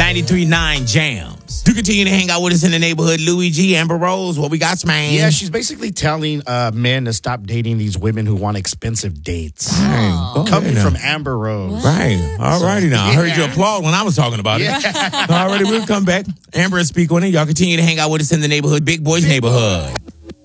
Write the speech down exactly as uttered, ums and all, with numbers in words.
ninety-three point nine Jams. You continue to hang out with us in the neighborhood. Louis G, Amber Rose, what we got, man? Yeah, she's basically telling uh, men to stop dating these women who want expensive dates. Right. Coming Okay, from now. Amber Rose. Right. All righty now. I heard you Yeah. applaud when I was talking about it. Yeah. All righty, we'll come back. Amber will speak on it. Y'all continue to hang out with us in the neighborhood. Big Boys Neighborhood.